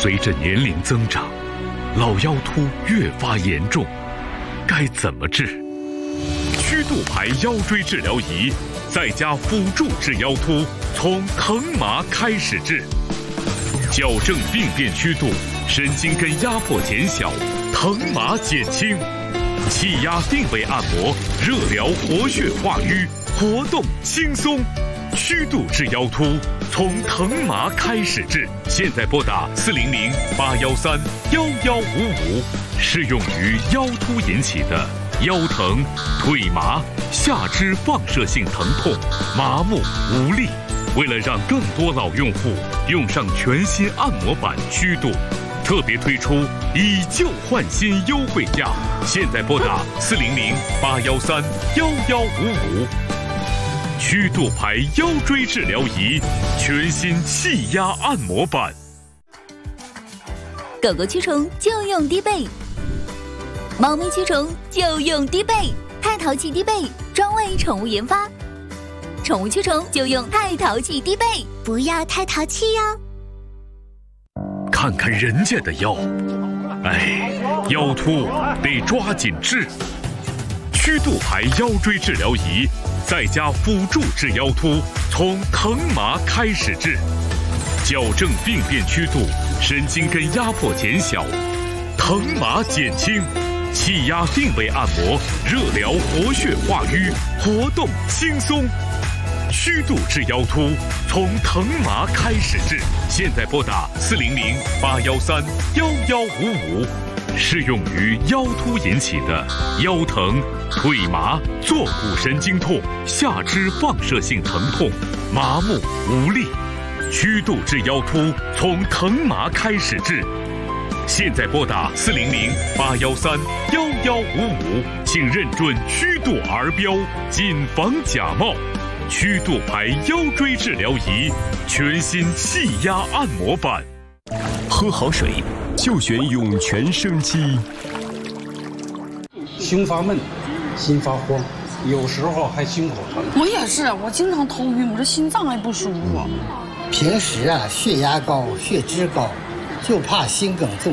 随着年龄增长，老腰突越发严重，该怎么治？曲度牌腰椎治疗仪，在家辅助治腰突，从疼麻开始治，矫正病变曲度，神经根压迫减小，疼麻减轻，气压定位按摩，热疗活血化瘀，活动轻松。曲度治腰突，从疼麻开始治。现在拨打400-813-1155，适用于腰突引起的腰疼、腿麻、下肢放射性疼痛、麻木无力。为了让更多老用户用上全新按摩板曲度，特别推出以旧换新优惠价。现在拨打400-813-1155。曲度牌腰椎治疗仪，全新气压按摩板。 狗狗驱虫就用低倍，猫咪驱虫就用低倍。太淘气低倍，专为宠物研发。宠物驱虫就用太淘气低倍，不要太淘气哟。 看看人家的腰，腰突得抓紧治。曲度牌腰椎治疗仪，在家辅助治腰突，从疼麻开始治，矫正病变曲度，神经根压迫减小，疼麻减轻，气压定位按摩，热疗活血化瘀，活动轻松。曲度治腰突，从疼麻开始治。现在拨打400-813-1155，适用于腰突引起的腰疼、腿麻、坐骨神经痛、下肢放射性疼痛、麻木无力。曲度治腰突，从疼麻开始治。现在拨打400-813-1155，请认准曲度儿标，谨防假冒。曲度牌腰椎治疗仪，全新气压按摩板。 喝好水就选涌泉生机。 胸发闷，心发慌，有时候还心口疼。 我也是，我经常头晕，我这心脏还不舒服。 平时血压高、血脂高，就怕心梗重